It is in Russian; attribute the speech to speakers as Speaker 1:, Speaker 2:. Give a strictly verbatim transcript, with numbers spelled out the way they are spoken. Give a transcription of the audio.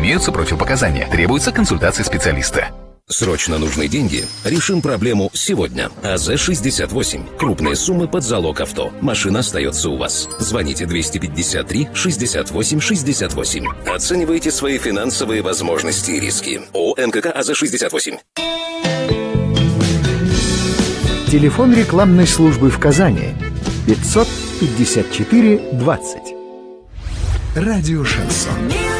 Speaker 1: Имеются противопоказания. Требуется консультация специалиста.
Speaker 2: Срочно нужны деньги? Решим проблему сегодня. АЗ шестьдесят восемь. Крупные суммы под залог авто. Машина остается у вас. Звоните двести пятьдесят три шестьдесят восемь шестьдесят восемь. Оценивайте свои финансовые возможности и риски. ООО НКК АЗ шестьдесят восемь.
Speaker 3: Телефон рекламной службы в Казани пятьсот пятьдесят четыре двадцать. Радио Шансон.